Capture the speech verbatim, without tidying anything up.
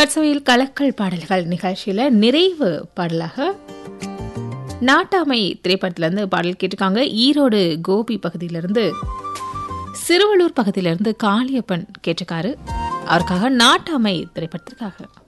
கட்சவையில் கலக்கல் பாடல்கள் நிகழ்ச்சியில நிறைவு பாடலாக நாட்டாமை திரைப்படத்திலிருந்து பாடல் கேட்டிருக்காங்க. ஈரோடு கோபி பகுதியிலிருந்து, சிறுவலூர் பகுதியிலிருந்து காளியப்பன் கேட்டிருக்காரு. அவருக்காக நாட்டாமை திரைப்படத்திற்காக